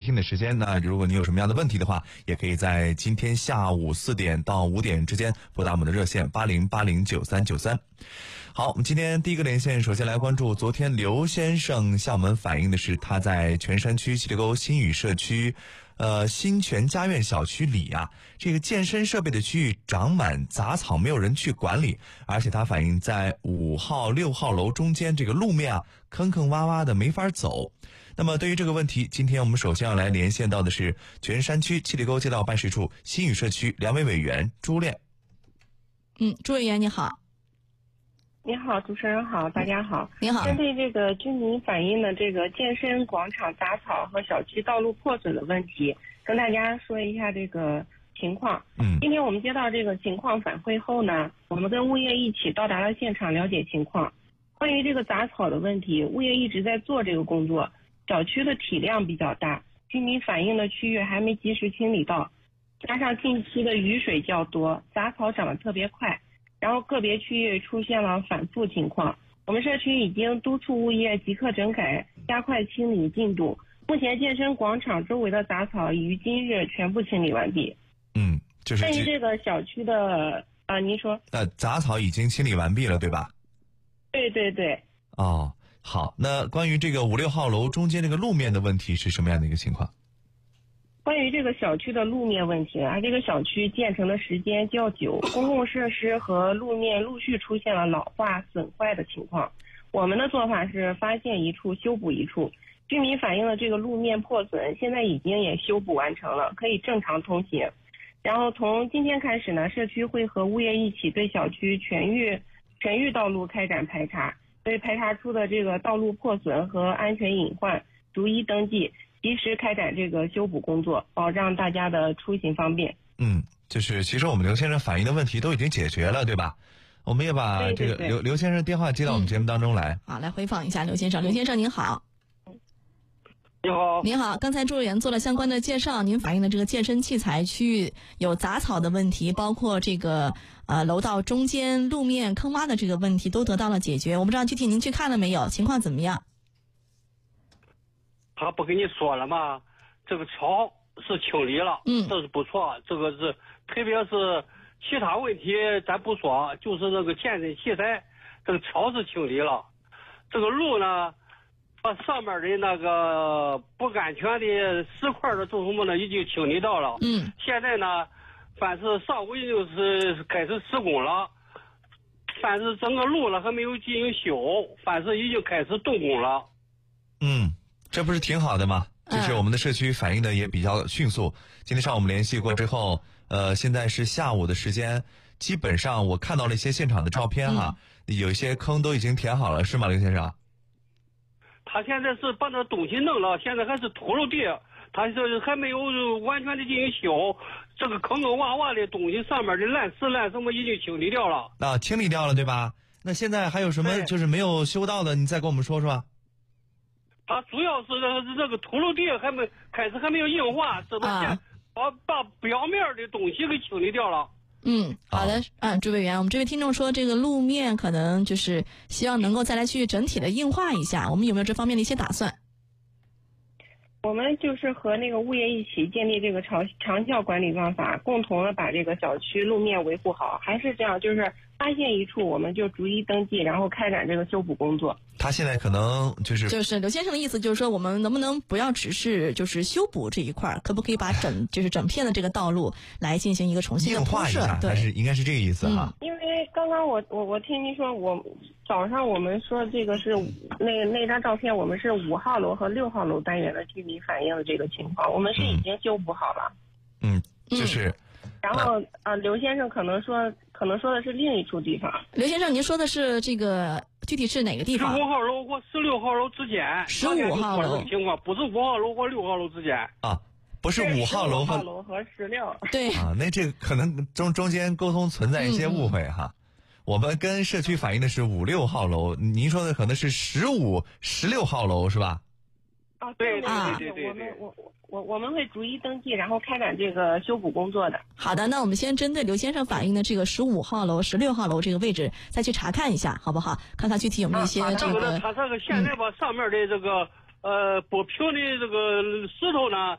听的时间。那如果你有什么样的问题的话，也可以在今天下午4点到5点之间拨打我们的热线80809393。好，我们今天第一个连线，首先来关注昨天刘先生向我们反映的是他在泉山区七里沟新宇社区新泉家苑小区里啊，这个健身设备的区域长满杂草，没有人去管理，而且他反映在5号、6号楼中间这个路面啊坑坑洼洼的没法走。那么对于这个问题，今天我们首先要来连线到的是泉山区七里沟街道办事处新宇社区两委委员朱炼。 朱委员你好。 你好，主持人好，大家好。 你好。 针对这个居民反映的这个健身广场杂草和小区道路破损的问题，跟大家说一下这个情况。今天我们接到这个情况反馈后呢，我们跟物业一起到达了现场了解情况。关于这个杂草的问题，物业一直在做这个工作。小区的体量比较大，居民反映的区域还没及时清理到，加上近期的雨水较多，杂草长得特别快。然后个别区域出现了反复情况，我们社区已经督促物业即刻整改，加快清理进度。目前健身广场周围的杂草已于今日全部清理完毕。 就是关于这个小区的您说杂草已经清理完毕了，对吧？ 对对对。 哦，好，那关于这个5、6号楼中间这个路面的问题是什么样的一个情况？ 关于这个小区的路面问题啊，这个小区建成的时间较久，公共设施和路面陆续出现了老化损坏的情况。我们的做法是发现一处修补一处，居民反映的这个路面破损，现在已经也修补完成了，可以正常通行。然后从今天开始呢，社区会和物业一起对小区全域道路开展排查，对排查出的这个道路破损和安全隐患逐一登记，及时开展这个修补工作，保障大家的出行方便。 就是其实我们刘先生反映的问题都已经解决了，对吧？我们也把这个刘先生电话接到我们节目当中来。 好，来回访一下刘先生。刘先生您好。 你好。 您好，刚才朱委员做了相关的介绍，您反映的这个健身器材区域有杂草的问题，包括这个楼道中间路面坑洼的这个问题都得到了解决。我不知道具体您去看了没有，情况怎么样？ 他不跟你说了吗？这个桥是清理了，这是不错。这个是特别是其他问题咱不说，就是这个健身器材，这个桥是清理了。这个路呢，把上面的那个不安全的石块的这什么呢，已经清理到了。现在呢，凡是上午已经是开始施工了，凡是整个路呢还没有进行修，凡是已经开始动工了。 这不是挺好的吗？就是我们的社区反映的也比较迅速。今天上午我们联系过之后，现在是下午的时间，基本上我看到了一些现场的照片哈，有一些坑都已经填好了，是吗，刘先生？ 他现在是把那东西弄了，现在还是土路地，他是还没有完全的进行修，这个坑坑洼洼的东西上面的烂石烂什么已经清理掉了。 清理掉了对吧？那现在还有什么就是没有修到的，你再跟我们说说。 它主要是这个土路地还没有硬化，这么先把表面的东西给清理掉了。 好的，朱委员，我们这位听众说这个路面可能就是希望能够再来去整体的硬化一下，我们有没有这方面的一些打算？ 我们就是和那个物业一起建立这个长效管理办法，共同的把这个小区路面维护好。还是这样，就是发现一处我们就逐一登记，然后开展这个修补工作。 他现在可能就是刘先生的意思，就是说我们能不能不要只是就是修补这一块，可不可以把整片的这个道路来进行一个重新的铺设？ 对，应该是这个意思哈。 因为刚刚我听您说，我早上我们说这个是那张照片，我们是5号楼和6号楼单元的居民反映的这个情况，我们是已经修补好了。 就是。 然后刘先生可能说的是另一处地方。 刘先生，您说的是这个具体是哪个地方 ？15号楼或16号楼之间。 15号楼情况不是5号楼或6号楼之间不是5号楼和16。 对那这个可能中间沟通存在一些误会哈。我们跟社区反映的是5、6号楼，您说的可能是15、16号楼是吧？ 对， 我们会逐一登记，然后开展这个修补工作的。 好的，那我们先针对刘先生反映的这个15号楼、16号楼这个位置再去查看一下，好不好？看看具体有没有一些这个。 他这个现在把上面的这个剥平的这个石头呢，